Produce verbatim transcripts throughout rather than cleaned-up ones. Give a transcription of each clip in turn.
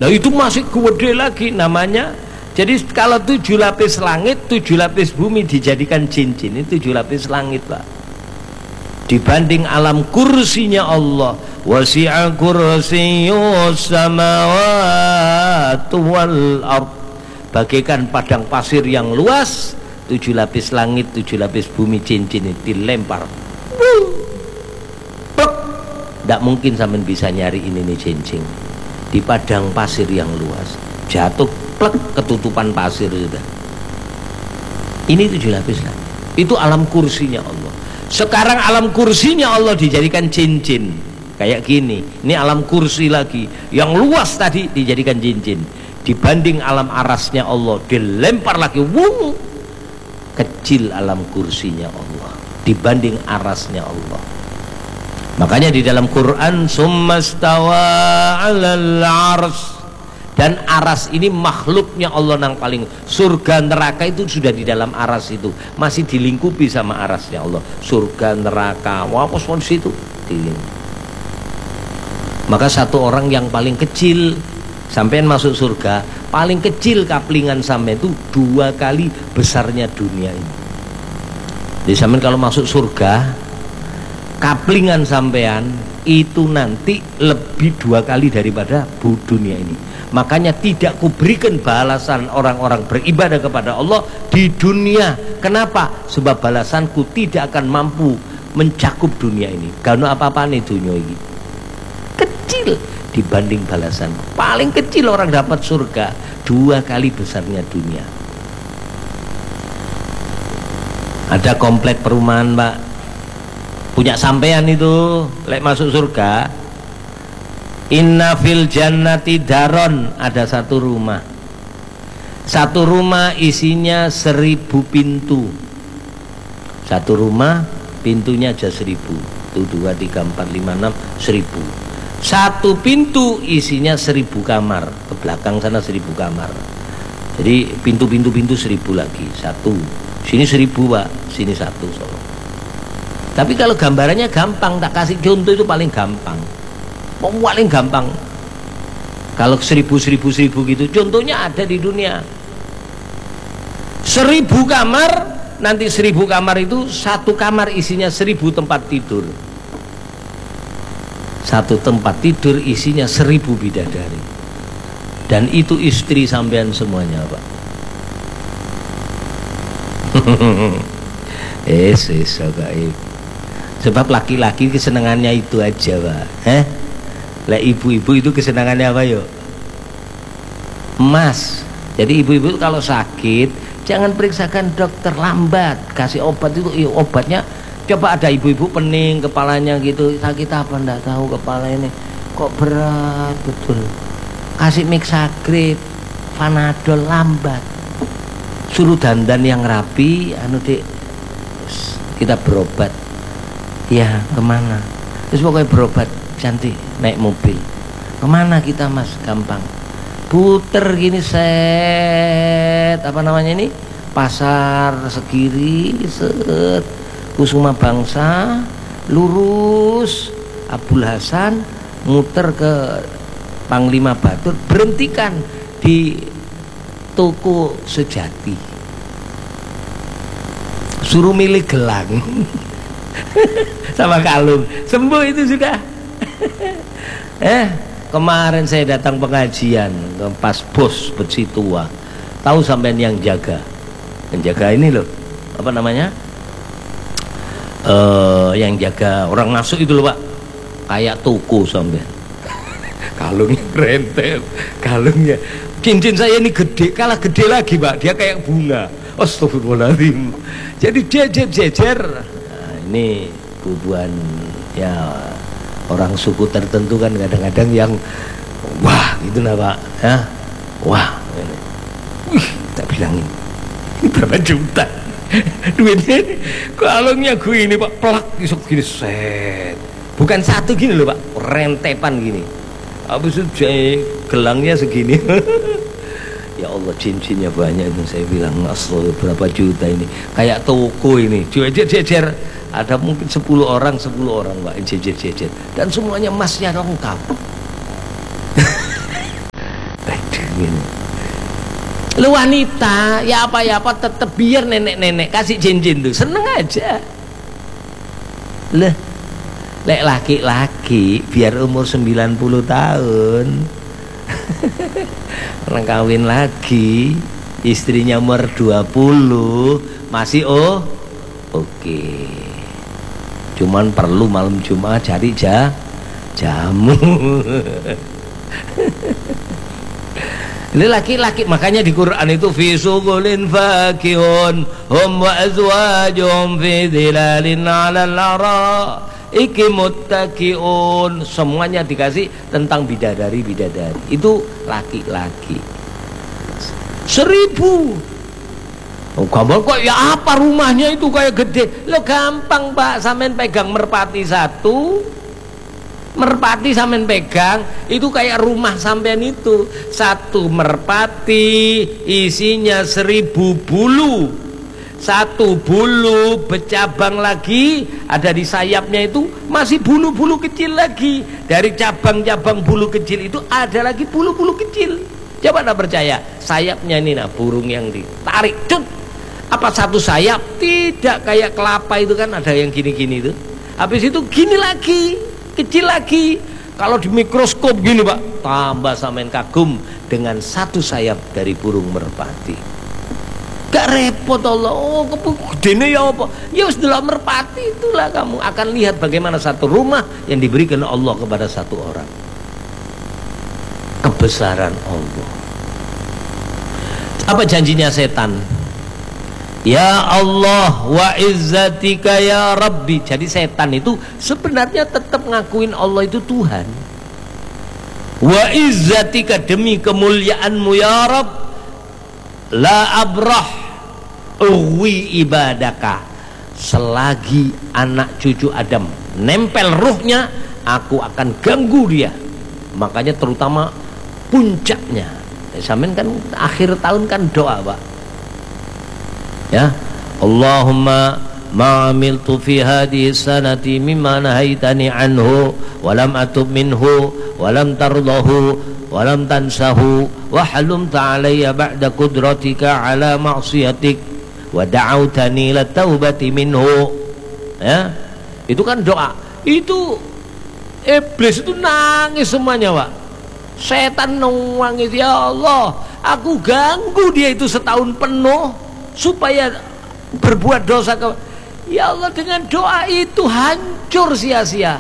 Nah itu masih gede lagi namanya. Jadi kalau tujuh lapis langit, tujuh lapis bumi dijadikan cincin, ini tujuh lapis langit Pak. Dibanding alam kursinya Allah, wasi'a kursiyyus samawati wal ard, bagaikan padang pasir yang luas, tujuh lapis langit, tujuh lapis bumi cincin ini dilempar. Tidak mungkin sampean bisa nyari ini nih cincin di padang pasir yang luas, jatuh plek ketutupan pasir sudah. Ini tujuh lapis langit, itu alam kursinya Allah. Sekarang alam kursinya Allah dijadikan cincin kayak gini. Ini alam kursi lagi yang luas tadi dijadikan cincin. Dibanding alam arasnya Allah dilempar lagi, wung, kecil alam kursinya Allah dibanding arasnya Allah. Makanya di dalam Quran summastawa 'alal 'arsy, dan aras ini makhluknya Allah yang paling. Surga neraka itu sudah di dalam aras itu, masih dilingkupi sama arasnya Allah. Surga neraka wah pos pos itu dilingkupi. Maka satu orang yang paling kecil sampean masuk surga, paling kecil kaplingan sampean itu dua kali besarnya dunia ini. Jadi sampean kalau masuk surga, kaplingan sampean itu nanti lebih dua kali daripada bu dunia ini. Makanya tidak kuberikan balasan orang-orang beribadah kepada Allah di dunia. Kenapa? Sebab balasanku tidak akan mampu mencakup dunia ini. Karena apa-apaan itu dunia ini kecil dibanding balasanku. Paling kecil orang dapat surga dua kali besarnya dunia. Ada komplek perumahan Pak, punya sampean itu lek masuk surga. Inna fil jannati daron, ada satu rumah. Satu rumah isinya seribu pintu. Satu rumah pintunya aja seribu. Itu dua, tiga, empat, lima, enam, seribu. Satu pintu isinya seribu kamar. Ke belakang sana seribu kamar. Jadi pintu-pintu pintu seribu lagi. Satu. Sini seribu Pak, sini satu Solo. Tapi kalau gambarannya gampang, tak kasih contoh itu paling gampang. Paling gampang. Kalau seribu seribu seribu gitu, contohnya ada di dunia. Seribu kamar, nanti seribu kamar itu satu kamar isinya seribu tempat tidur. Satu tempat tidur isinya seribu bidadari. Dan itu istri sampean semuanya Pak. Eh, sesuai. Sebab laki-laki kesenangannya itu aja Pak. Eh? Lah ibu-ibu itu kesenangannya apa yuk? Emas. Jadi ibu-ibu kalau sakit jangan periksakan dokter lambat, kasih obat itu. Iya, obatnya coba ada ibu-ibu pening kepalanya gitu, sakit apa ndak tahu kepala ini kok berat betul, kasih Mixagrip, Panadol lambat, suruh dandan yang rapi, anu dek kita berobat. Ya kemana? Terus pokoknya berobat cantik, naik mobil. Kemana kita Mas? Gampang, puter gini set apa namanya ini, pasar Segiri, set Kusuma Bangsa, lurus Abdul Hasan, muter ke Panglima Batur, berhentikan di toko Sejati, suruh milih gelang sama kalung, sembuh itu sudah. Eh kemarin saya datang pengajian pas bos besi tua, tahu sampean yang jaga, yang jaga ini loh, apa namanya, uh, yang jaga orang masuk itu loh Pak, kayak toko sampean. Kalungnya rentet, kalungnya, cincin saya ini gede, kalah gede lagi Pak, dia kayak bunga. Astagfirullahaladzim. Jadi jejer-jejer. Nah, ini bubuan ya orang suku tertentu kan kadang-kadang yang wah gitu nah Pak ya, wah wih tak bilangin ini berapa juta duitnya ini, kalungnya gue ini Pak, pelak isok gini set, bukan satu gini loh Pak, rentepan gini, habis itu gelangnya segini. Ya Allah, cincinnya banyak itu, saya bilang asal berapa juta ini, kayak toko ini, jejer-jejer. Ada mungkin sepuluh orang, sepuluh orang Pak, jejer-jejer. Dan semuanya emasnya lengkap. Lu wanita ya apa ya apa tetep biar nenek-nenek kasih cincin tuh seneng aja. Leh, lek laki-laki biar umur sembilan puluh tahun orang kawin lagi, istrinya umur dua puluh masih oh oke okay. Cuman perlu malam Jumat cari ja, jamu. Ini laki-laki, makanya di Quran itu fi sugulin fakihun hum wa azwajum fi dhilalin 'alal ara'iki muttaqiun. Semuanya dikasih tentang bidadari-bidadari. Itu laki-laki. Seribu. Oh, gampang kok ya apa rumahnya itu kayak gede. Lo gampang Pak, sampean pegang merpati satu. Merpati sampean pegang itu kayak rumah sampean itu. Satu merpati isinya seribu bulu. Satu bulu bercabang lagi, ada di sayapnya itu masih bulu-bulu kecil lagi. Dari cabang-cabang bulu kecil itu ada lagi bulu-bulu kecil. Coba anda percaya, sayapnya ini nah burung yang ditarik, cut. Apa satu sayap? Tidak kayak kelapa itu kan ada yang gini-gini itu. Habis itu gini lagi, kecil lagi. Kalau di mikroskop gini Pak, tambah sampean kagum dengan satu sayap dari burung merpati. Gak repot Allah. Oh, gedene ya apa? Ya wis delok merpati, itulah kamu akan lihat bagaimana satu rumah yang diberikan Allah kepada satu orang. Kebesaran Allah. Apa janjinya setan? Ya Allah wa izzatika ya Rabbi. Jadi setan itu sebenarnya tetap ngakuin Allah itu Tuhan. Wa izzatika, demi kemuliaanmu ya Rabb, la abrah uwi ibadaka. Selagi anak cucu Adam nempel ruhnya, aku akan ganggu dia. Makanya terutama puncaknya, sampean kan akhir tahun kan doa Pak ya, Allahumma ma'amiltu fi hadhihi sanati mimma nahaitani anhu walam atub minhu walam tardahu walam tansahu wa halumta alayya ba'da qudratika ala ma'siyatik wa da'autani lataubati minhu. Ya, itu kan doa. Itu iblis itu nangis semuanya Pak. Setan nangis, ya Allah aku ganggu dia itu setahun penuh supaya berbuat dosa ke... Ya Allah, dengan doa itu hancur sia-sia.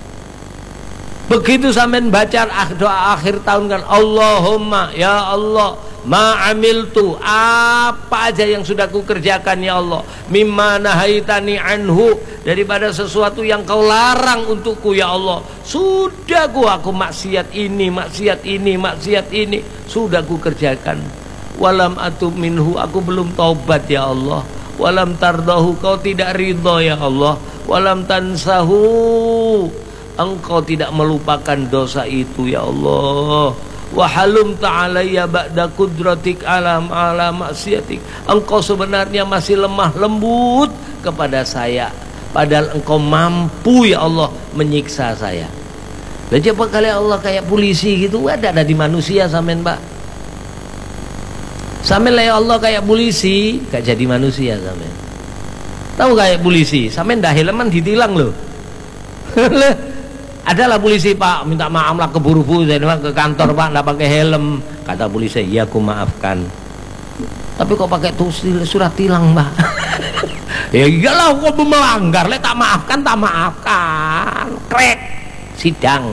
Begitu sampean baca doa akhir tahun kan, Allahumma ya Allah ma'amiltu, apa aja yang sudah ku kerjakan ya Allah, mimma nahaitani anhu, daripada sesuatu yang kau larang untukku ya Allah, sudah ku aku maksiat ini maksiat ini maksiat ini sudah ku kerjakan. Walam atub minhu, aku belum taubat ya Allah. Walam tardahu, kau tidak ridho ya Allah. Walam tansahu, engkau tidak melupakan dosa itu ya Allah. Wahalum ta'alayya ba'da kudratik alam ala maksiatik, engkau sebenarnya masih lemah lembut kepada saya, padahal engkau mampu ya Allah menyiksa saya. Dan coba kali Allah kayak polisi gitu, ada ada di manusia sampean Pak. Sampean ya Allah kayak polisi, gak jadi manusia sampean. Tahu kayak polisi, sampean dah helman ditilang loh. Adalah polisi Pak, minta maaf lah keburu-buru ke kantor Pak, nggak pakai helm. Kata polisi, ya aku maafkan. Tapi kok pakai tuh surat tilang Pak? Ya iyalah, kok melanggar, le tak maafkan, tak maafkan. Krek, sidang.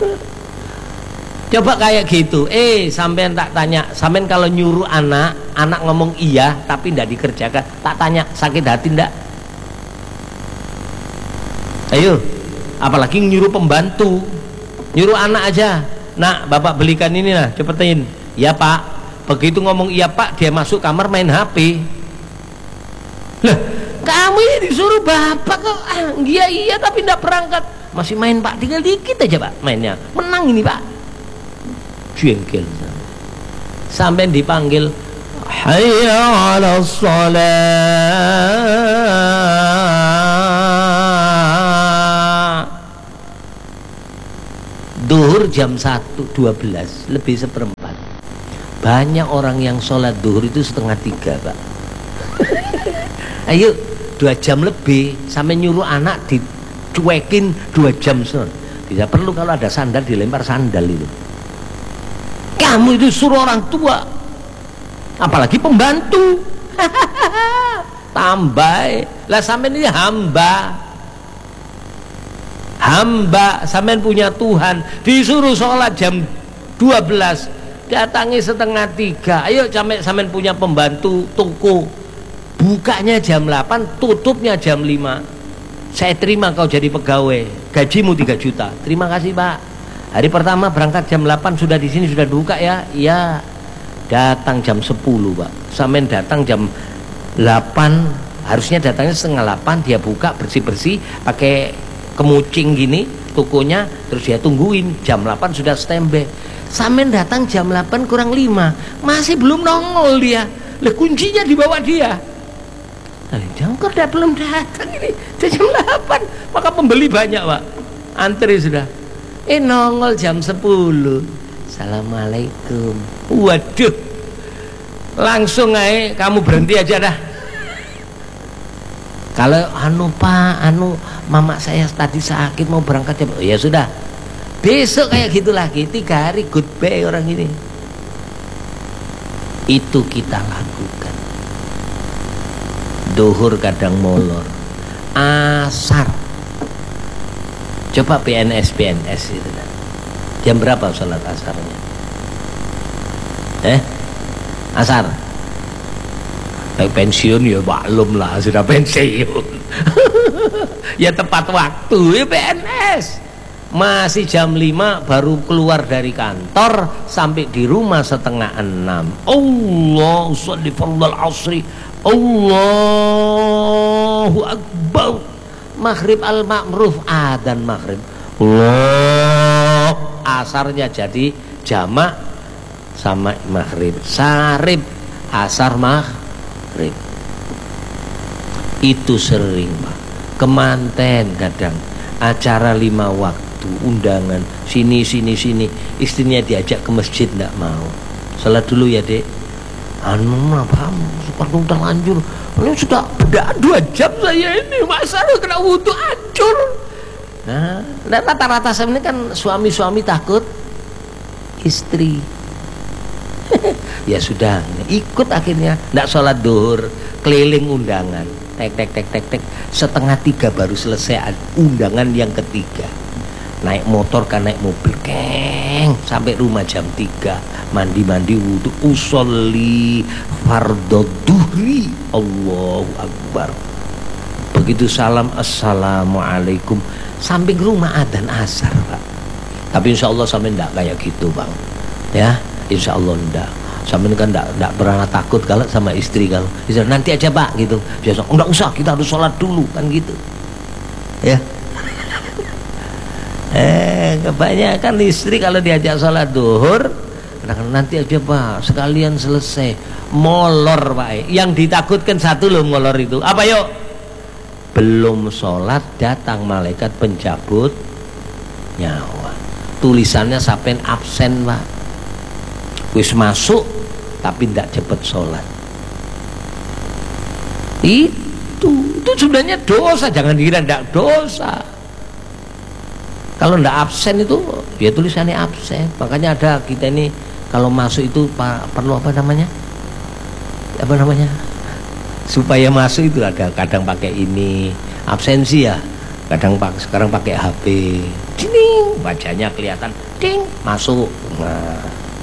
Coba kayak gitu. Eh, sampean tak tanya, sampean kalau nyuruh anak, anak ngomong iya tapi ndak dikerjakan, tak tanya sakit hati ndak? Ayo, apalagi nyuruh pembantu, nyuruh anak aja. Nak, bapak belikan ini lah, cepetin. Ya Pak. Begitu ngomong iya Pak, dia masuk kamar main H P. Lah, kamu ini disuruh bapak kok ah, iya iya tapi ndak berangkat, masih main Pak, tinggal dikit aja Pak mainnya, menang ini Pak. Jengkel sampai dipanggil hayya 'ala shalah, duhur jam satu dua belas lebih seperempat, Banyak orang yang sholat duhur itu setengah tiga, Pak. Ayo dua jam lebih sampai nyuruh anak dicuekin dua jam son. Tidak perlu, kalau ada sandal dilempar sandal itu. Kamu itu suruh orang tua, apalagi pembantu. Tambah lah, sampean ini hamba. Hamba, sampean punya Tuhan, disuruh sholat jam dua belas, datangi setengah tiga. Ayo sampean sampean punya pembantu toko, bukanya jam delapan, tutupnya jam lima. Saya terima kau jadi pegawai, gajimu tiga juta. Terima kasih, Pak. Hari pertama berangkat jam delapan, sudah di sini sudah buka ya? Iya. Datang jam sepuluh, Pak. Sampean datang jam delapan, harusnya datangnya setengah delapan, dia buka bersih-bersih pakai kemucing gini tokonya, terus dia tungguin jam delapan sudah standby. Sampean datang jam delapan kurang lima, masih belum nongol dia. Lah kuncinya dibawa dia. Nah, jangkar dah belum datang ini jam delapan, maka pembeli banyak, Pak. Antri sudah. Eh nongol jam sepuluh. Assalamualaikum. Waduh. Langsung aja kamu berhenti aja dah. Kalau anu Pak, anu mama saya tadi sakit mau berangkat ya, oh, ya sudah. Besok kayak gitu lagi, tiga hari goodbye orang ini. Itu kita lakukan. Duhur kadang molor, asar. Coba P N S P N S itu kan. Jam berapa sholat asarnya? Eh? Asar. Baik pensiun ya maklum lah, sudah pensiun. Ya tepat waktu ya P N S. Masih jam lima baru keluar dari kantor, sampai di rumah setengah enam. Allah sholli fardal asri. Allahu akbar. Maghrib al-ma'ruf, adzan maghrib. Allah, asarnya jadi jamak sama maghrib. Sarib, asar maghrib. Itu sering, Pak. Kemanten kadang acara lima waktu, undangan sini sini sini, istrinya diajak ke masjid nggak mau. Salat dulu ya Dek. Anu apa? Seperti udah lanjur. Ini sudah beda dua jam saya ini, masa lu kena wudhu hancur. Nah, rata-rata saya ini kan suami-suami takut istri. Ya sudah, ikut akhirnya, nggak sholat duhur, keliling undangan, tek tek tek tek tek, setengah tiga baru selesai undangan yang ketiga. Naik motor kan naik mobil, keng, sampai rumah jam tiga, mandi-mandi wudhu, usolli fardhu duhri, Allahu akbar. Begitu salam, assalamualaikum, samping rumah adzan asar, Pak. Tapi insya Allah sampai enggak kayak gitu, Bang. Ya, insya Allah enggak. Sampai kan enggak, enggak pernah takut kalau sama istri, kalau istri, nanti aja Pak gitu. Biasa, enggak usah, kita harus sholat dulu kan gitu. Ya. Eh, kebanyakan istri kalau diajak sholat duhur, nanti aja Pak, sekalian selesai. Molor Pak. Yang ditakutkan satu loh molor itu. Apa yuk? Belum sholat datang malaikat pencabut nyawa. Tulisannya sampai absen, Pak. Wis masuk tapi tidak cepat sholat. Itu, itu sebenarnya dosa. Jangan dikira tidak dosa. Kalau ndak absen itu ya tulisannya absen. Makanya ada kita ini kalau masuk itu pak, perlu apa namanya? Apa namanya? Supaya masuk itu ada kadang pakai ini absensi ya. Kadang pak, sekarang pakai H P. Ding, wajahnya kelihatan. Ding, masuk. Nah.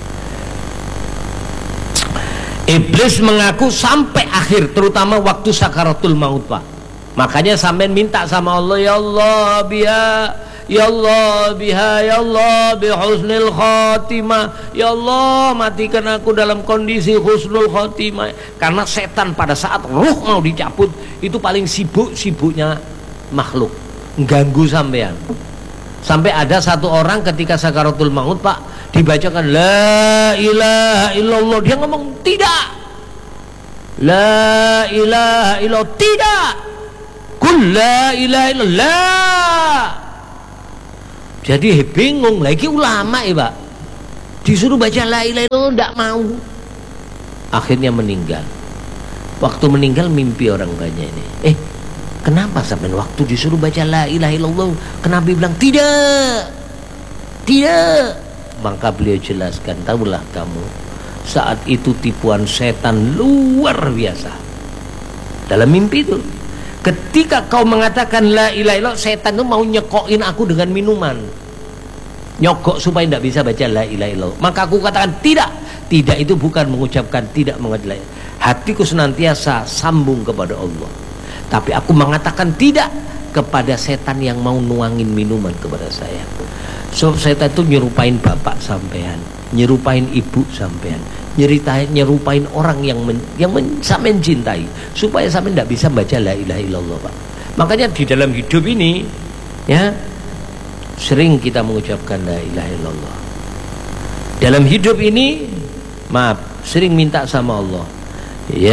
Iblis mengaku sampai akhir, terutama waktu sakaratul maut, Pak. Makanya sampai minta sama Allah, ya Allah biya, ya Allah biha, ya Allah bihusnil khatimah, ya Allah matikan aku dalam kondisi husnul khatimah. Karena setan pada saat ruh mau dicabut itu paling sibuk-sibuknya makhluk, ganggu sampean. Sampai ada satu orang ketika sakaratul maut, Pak, dibacakan la ilaha illallah, dia ngomong tidak, la ilaha illallah, tidak, kul la ilaha illallah. Jadi bingung lagi ulama ya Pak. disuruh baca la ilaha illallah tidak mau, akhirnya meninggal. Waktu meninggal mimpi orang banyak ini, eh kenapa sampai waktu disuruh baca la ilaha illallah kenapa bilang tidak, tidak? Maka beliau jelaskan, tahulah kamu, saat itu tipuan setan luar biasa. Dalam mimpi itu, ketika kau mengatakan la ilaha illallah, setan itu mau nyekokin aku dengan minuman, nyogok supaya tidak bisa baca la ilaha illallah. Maka aku katakan tidak. Tidak itu bukan mengucapkan tidak mengucapkan. Hatiku senantiasa sambung kepada Allah. Tapi aku mengatakan tidak kepada setan yang mau nuangin minuman kepada saya. So setan itu nyerupain bapak sampean, nyerupain ibu sampean, nyeritain nyerupain orang yang men, yang men, sampean cintai, supaya sampean tidak bisa baca la ilaha illallah, Pak. Makanya di dalam hidup ini, ya, sering kita mengucapkan la ilaha illallah. Dalam hidup ini, maaf, sering minta sama Allah, ya